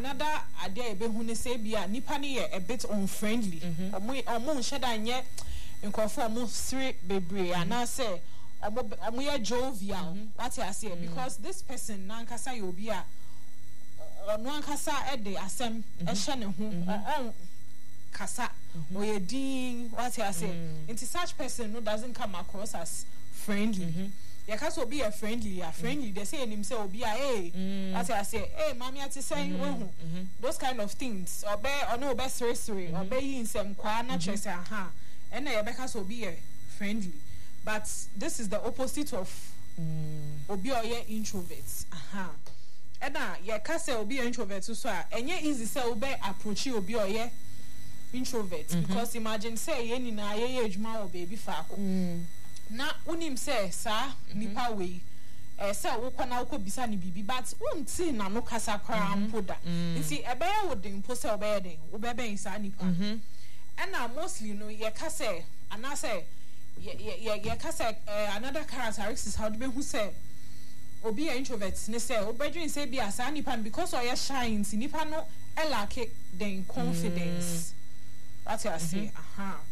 another idea ebe hu ne say bia nipa ne ye a bit unfriendly omo nsheda nye nkofo omo siri bebre ana say omo ye jovial what I say because this person nankasa ye obi a ono ankasa e de asem e hye ne ho kasa or ye din what I say into such person who doesn't come across as friendly ya kaso be a friendly they say him say obi a what I say mami ati say those kind of things or no be sorry or be in some kwa na chese aha and na ye be kaso be a friendly but this is the opposite of obi or ye introverts aha and na ye kase obi introvert so enye easy say obi approach obi or ye introvert because imagine say ye ni na ye adwuma o baby faako na unim say sa nipa we say wo kwana wo bisa ni bibi but unti na no kasa kwara mpoda nti ebe ye wo den po say obe den wo be ben sa nipa and na mostly no ye ka say ana say ye ka say another characteristics how be who say obi a introvert ne say obedwin say bi asa nipa because o ye shine nipa no lack den confidence what I say aha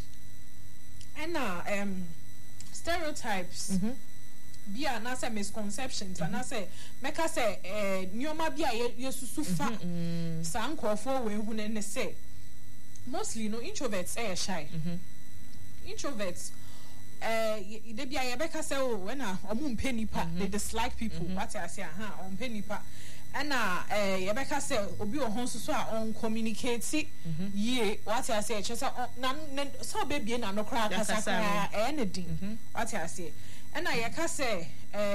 and stereotypes bia na say misconceptions and I say make I say nyoma bia yesusu fa sankofo we hu ne say mostly no introverts shy introverts they bia ye beka say oh when omo mpe nipa they dislike people what I say aha ompe nipa and ye beka say obi o hon so on communicate ye what I say just so baby na no kra kasa anything what I say and ye ka say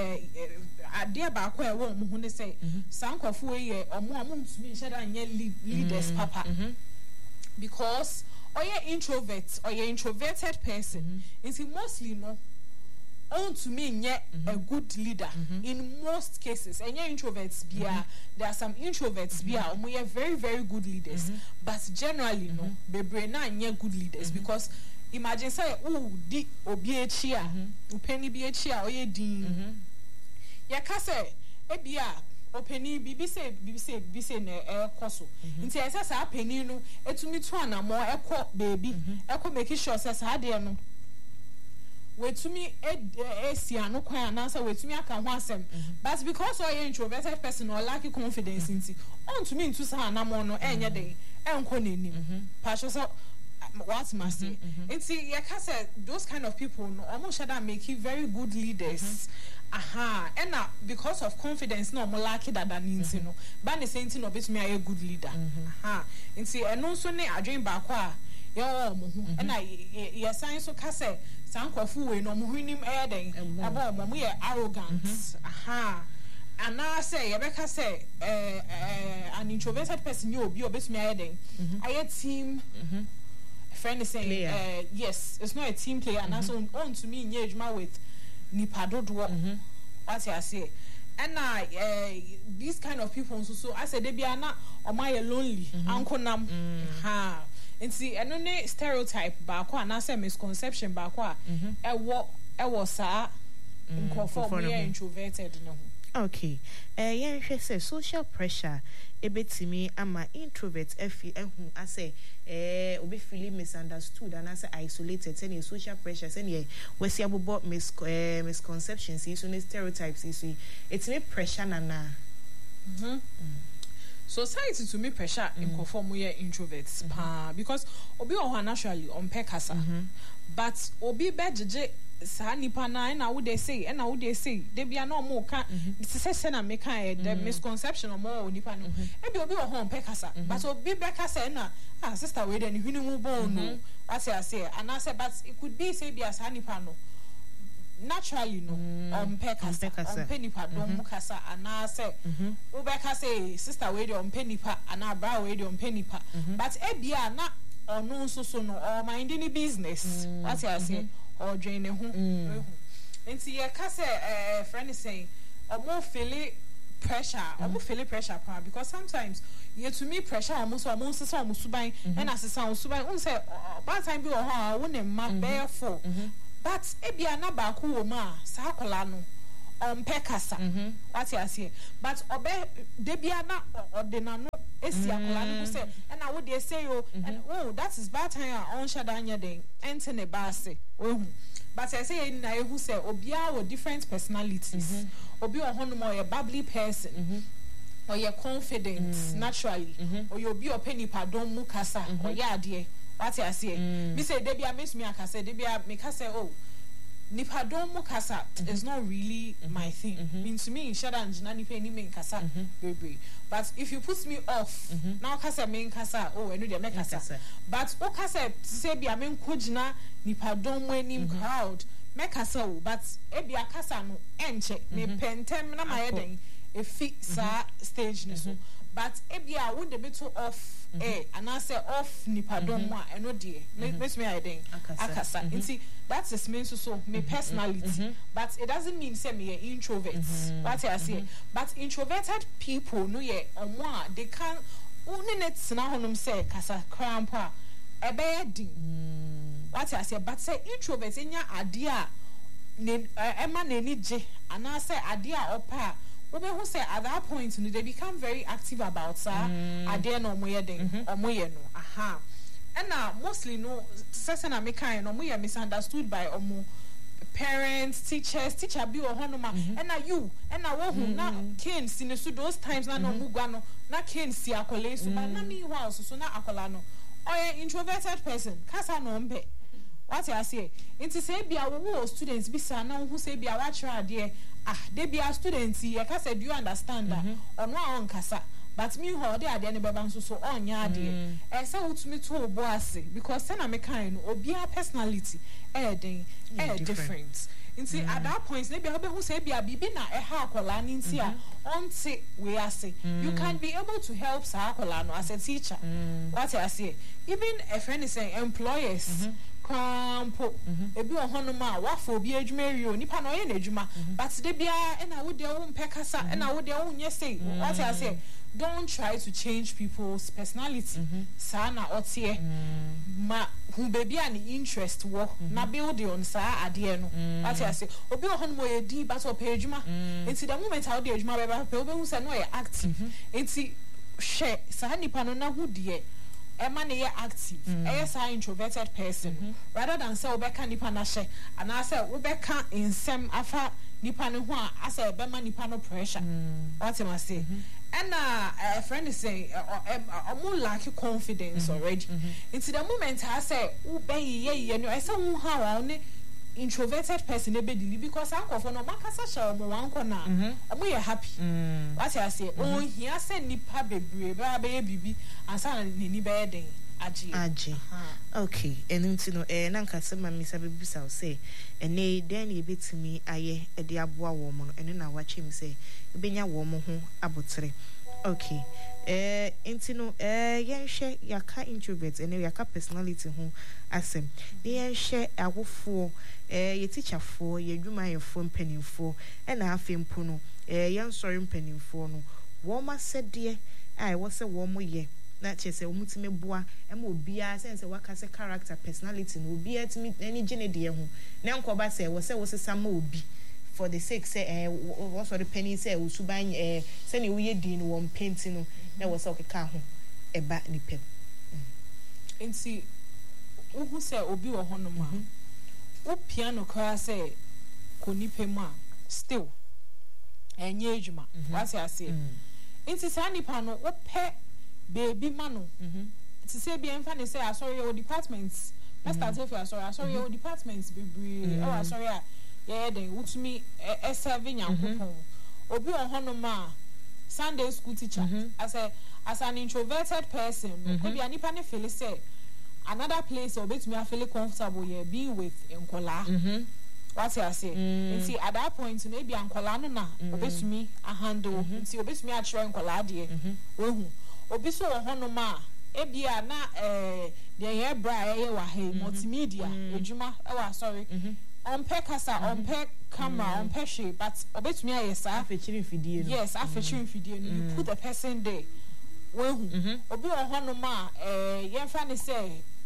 ade ba ko e wo mo hu ne say sankofo ye omo ntumi nheda nye leaders papa because introverts or introverted person is mostly no on to me a good leader in most cases and introverts bia there are some introverts bia we are very very good leaders but generally no bebre na nye good leaders because imagine say di obi echi a upeni bi echi a oye din ya ka say ebia openi bibi say na koso nti esa sa apeni no etumi to anamo ekọ baby ekọ make sure say sa de no wetumi esia no kwan na say wetumi aka ho asem but because you introverted person or lack confidence nti on to me into sa anamo no enye den enko nenim pasho so what must say nti ya ka say those kind of people no almost should make you very good leaders aha and because of confidence no mo lack that nti no ba ne say nti no betumi aye good leader aha nti eno so ne adwen ba kwa yo mo hu and ye sign so ka say sankofu we no mo hunim den aba mo ye arrogant aha and I say Rebecca say an introverted person you obi obetumi aye den aye team friend is saying yes it's not a team player and that's on to me nyejuma with nipa dodo what I say and these kind of people so I say they be na o my lonely ankonam ha nti eno ne stereotype ba ko na say misconception ba ko ewo sa nkofo mo introverted no. Okay. Yeah, say social pressure ebetimi ama introvert efi ehu ase obi feeling misunderstood and ase isolated say social pressure say we see about misconceptions is on stereotypes is etimi pressure na society to me pressure in conform we introverts because obi o naturally on pekasa but obi bejeje sa nipa na would they say and would they say they be no more can say na make the misconception or more nipa no e be obi o hon pekasa but obi bekasa na sister we dey hunu mu bon no what I say and I say but it could be say be as nipa no naturally no pekasa on penipa don mukasa and I say ubeka say sister we dey on penipa and bra we dey on penipa but e bia na ono so no or mind any business what I say or drain ho nti ye ka say friend is saying omo feel pressure pa because sometimes you to me pressure almost say almost suban and asesa suban un say bad time bi o ho wo ne ma bearful but e bia na ba ko wo ma sa akola no on pekasa what I say but obe de bia na odena no esi akola no say and I would they say and that is bad time on shadanya den ente ne baase but I say na who say obia with different personalities obi on hono a bubbly person or you're confident naturally or you'll be a penny pardon mukasa or yadie what I say me say debia miss me akase debia make her say nipa don mo kasa is not really my thing. Means to me shada njina nipa ni me kasa baby. But if you put me off now kasa me kasa enu de me kasa. But o kasa say bia me nkojina nipa don mo anim crowd me kasa but e bia kasa no enche me pentem na my den e fit sa stage ni so. But ebia wo de bit off and I say off nipa don mo eno de makes me I think akasa nti that is mean so me personality but it doesn't mean say me introvert what I say but introverted people no ye omo they can only net na honum say kasa crampa ebe din what I say but say introvert nya ade a ema na ni je and I say ade a opa who say at that point they become very active about ade no moye den omoye no aha and now mostly no certain American no moye misunderstood by parents teacher bi o honoma and now you and now wo hu na kids in so those times na no mugwa no na kids si akole so but na me house so na akola no or introverted person kasa no mbe what I say into say bia wo students bi sa na who say bia wa try ade they be a students here kasa do you understand that ono a onkasa but me ho dey ade ne beba nso so onya ade say wotumi to obo ase because say na me kind no obi a personality different nti at that point maybe I who say bia bibi na ha akola ni nti a onti we ase you can be able to help sa akola no as a teacher what I say even a friend is saying employers crampo ebi ohonoma wafo obi adwuma rio nipa no ye na adwuma but de bia na wo de wo mpekasa na wo de wo nye say what I say don't try to change people's personality sa na otie ma hu baby an interest wo na build on sa ade no what I say obi ohonoma ye di but o pe adwuma enti the moment how de adwuma beba pe obi hu say no ye active enti hwe sa nipa no na hu de Emma na active. Yes, I introverted person. Rather than say obeka nipa na she, and I say obeka in some afa nipa no ho I say bema nipa no pressure. What am I say? And a friend is saying more lack confidence already. Into the moment I say ube ye no I say how only introverted person because uncle for no makasa sha mo wanko na omo ye happy what I say oh here say nipa bebre ba be bibi ansa na ni be den agi okay enunti no na nkase ma mi sabe bisa say ene den e betimi aye e de aboa wo mo no ene na wachim say ebenya wo mo ho abotre okay intino yenhwe yaka introvert ene yaka personality ho asem yenhwe agofo ye teacher fo ye dwuma ye fo mpanimfo na afempo no yen sorry mpanimfo no wo ma sede ai wo se wo mo ye na chese wo mutime boa ema obia sense waka se character personality no obia timi any genede ho na nkoba se wo se sama obi for the sake say what sort of penny say usuban say ni we din no one painting no na wo se okeka ho eba ni pem enti wo say obi wo hono ma wo piano kra say koni pem a still enye adwuma what I say enti sa nipa no wo pe baby mano to say be enfa ne say sorry your departments let's start off sorry your departments be sorry yeah then wutumi serving yankopon obi ohonoma Sunday school teacher as an introverted person could be anipa ne feel say another place obetumi feel comfortable here being with enkola what I say see at that point maybe enkola no na obetumi handle see obetumi a try enkola de ohu obi so ohonoma ebia na the hair bra wa he multimedia ejuma sorry on pekasa on pek camera on peshe but obetumi ayesa afechirin fidie no yes afechirin fidie no you put the person there when obi ohonoma yemfa ne say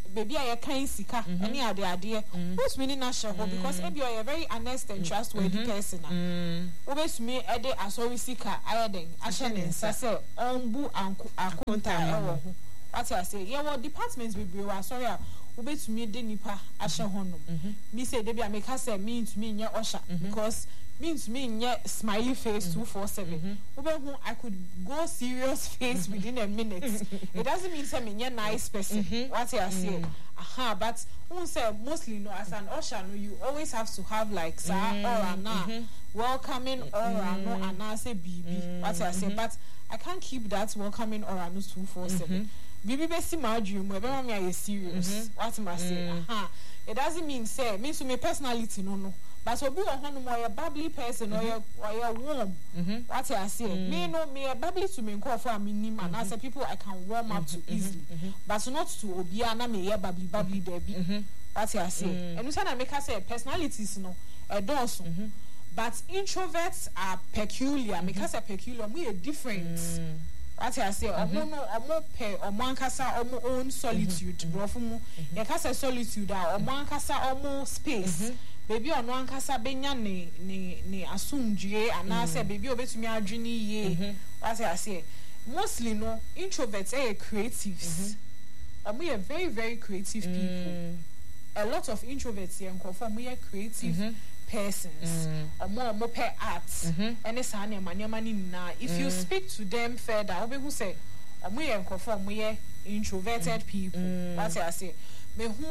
baby I can sika any ade who's meaning na share because if you are a very honest and trustworthy person always me ade asori sika ayaden ashene say onbu akunta what I say yeah departments be sorry obetumi de nipa ahye honom me say dey be make say mean to me nya osha because means me nya smiley face 247 obehu I could go serious face within a minute. It doesn't mean say me nya nice person what I say but who say mostly no as an usher no you always have to have like sir or na welcoming or no and I say bb what I say but I can't keep that welcoming or no 247 bibi be see my dream we be me are serious what am I say it doesn't mean say means to me personality no but obi on more bubbly person or you warm what I say me no me bubbly to me call for me nim and I say people I can warm up to easily but not to obi na me bubbly there be what I say and we say na make us say personalities no does but introverts are peculiar because peculiar we are different what I say omo pe omo ankasa omo own solitude brofumu ye ka say solitude a omo ankasa omo space baby ono ankasa benya ne asumdue ana say baby obetumi adwene ye what I say mostly no introverts are creatives we are very very creative people a lot of introverts here conform we are creative persons more per arts and it's if you speak to them further who say we conform we are introverted people what I say me who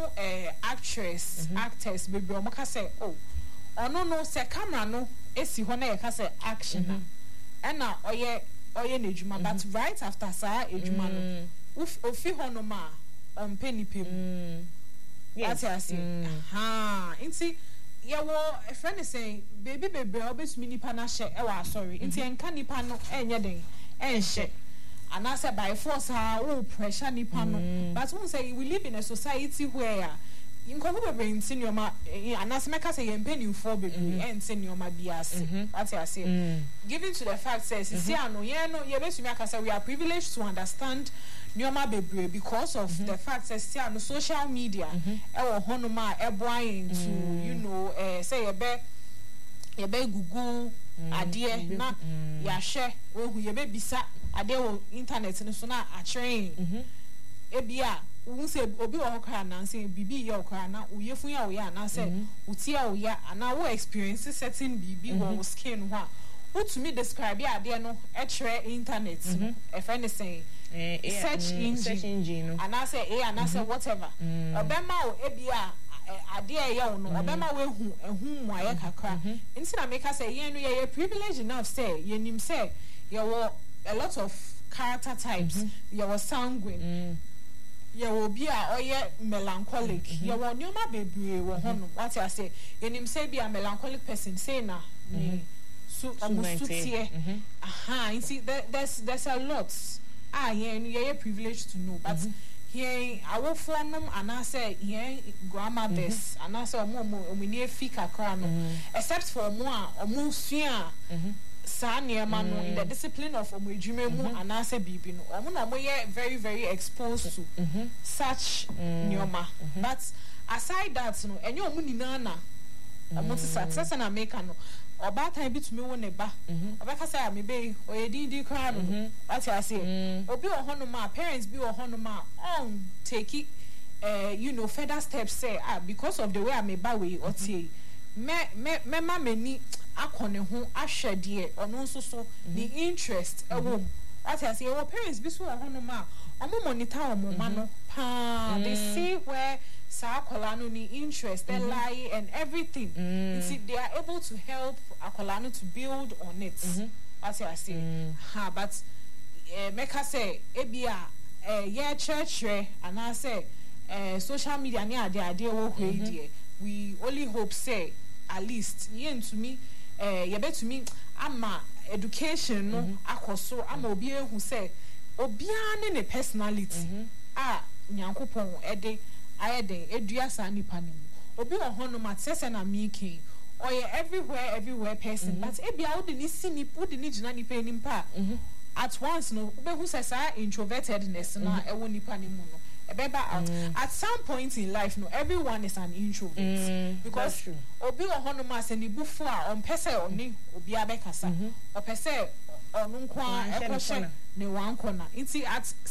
actors baby omoka say oh no say camera no esi ho na ye ka say action and now oye nejuma but right after sa ejuma no ofi ho no ma on penny pem what I say inti a friend is saying baby obes mini pana share sorry inti enka nipa no enye den enhye and I said by force pressure nipa no but who say we live in a society where in probably in senior and as make us say penny for baby and senior ma bias what I say given to the fact says see no ye be me aka say we are privileged to understand Nyoma bebre because of the fact that see on social media honoma eboain to you know say ye be Google ade na ya share we hu ye be bisa ade wo internet no so na a train ebia wo say obi wo kra na say bibi ye okra na uyefun ya wo ya na say utia wo ya na wo experience certain bibi wo skin ho what to me describe ya ade no e kire internet e friend saying search engine and I say and I say whatever obema o ebia ade e ye no obema we hu mu aye kakra nti na make say ye no ye privilege enough say ye nim say ye were a lot of character types ye were sanguine ye will be a melancholic ye were nyoma bebre wo hono what I say ye nim say be a melancholic person say na there's a lot you're privileged to know but here our form and I say here grandmothers and I say we near fika crown except for more or more fear Sanya mano in the discipline of Omujumemu and I say Bibino or very very exposed to such nyoma but aside that no and your money nana I'm success and America no oba time bit me won eba obeka say me be oyedi kra no what I say obi ohono ma parents bi ohono ma on take it you know further steps say because of the way I me ba we otie me ma mani akone ho ahwe de ono nso so the interest what I say our parents bi so ohono ma omo monitor omo ma no pa they see where Akolano ni interest, they lie and everything. You see, they are able to help Akolano to build on it. As I say, but make us say, ebia, yeah, church, and I say, social media near the idea we only hope say at least yen to me, you bet to me, I'm education, no, akoso, I'm obia who say, obiane ne personality, nyankopon ede. Ayede edua sa nipa nemu obi ohono matese na miki oye everywhere person but ebia wo de ni sini wo de ni gina nipa nimpa at once no obehu say sa introvertedness na ewo nipa nemu no At some point in life, no, everyone is an introvert because obi ohono ma se ni bufu a on pese oni obi abekasa o pese onu nkwa ekoshe ne wan kona. Inti at